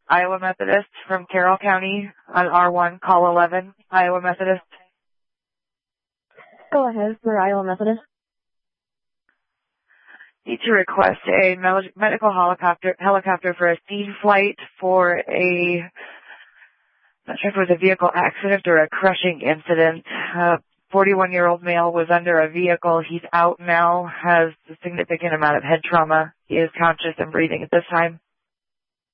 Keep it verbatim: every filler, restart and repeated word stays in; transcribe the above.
Iowa Methodist from Carroll County on R one, call eleven, Iowa Methodist. Go ahead for Iowa Methodist. Need to request a medical helicopter helicopter for a scene flight for a, not sure if it was a vehicle accident or a crushing incident. A forty-one-year-old male was under a vehicle. He's out now, has a significant amount of head trauma. He is conscious and breathing at this time.